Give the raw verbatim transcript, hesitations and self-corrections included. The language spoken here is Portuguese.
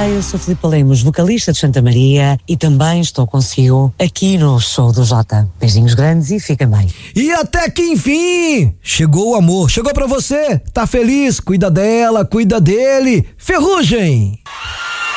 Olá, eu sou Filipe Lemos, vocalista de Santa Maria, e também estou consigo aqui no Show do Jota. Beijinhos grandes e fiquem bem. E até que enfim, chegou o amor, chegou pra você, tá feliz, cuida dela, cuida dele, Ferrugem!